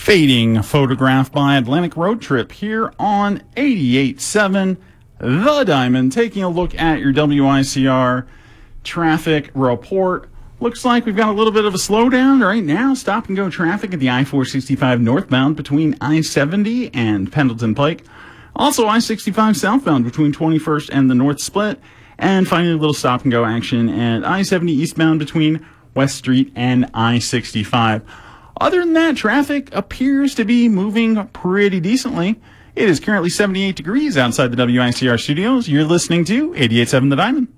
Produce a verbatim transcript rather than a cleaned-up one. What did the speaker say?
Fading photograph by Atlantic Road Trip here on eighty-eight point seven The Diamond, taking a look at your W I C R traffic report. Looks like we've got a little bit of a slowdown right now. Stop and go traffic at the I four sixty-five northbound between I seventy and Pendleton Pike. Also I sixty-five southbound between twenty-first and the North Split. And finally a little stop and go action at I seventy eastbound between West Street and I sixty-five. Other than that, traffic appears to be moving pretty decently. It is currently seventy-eight degrees outside the W I C R studios. You're listening to eighty-eight point seven The Diamond.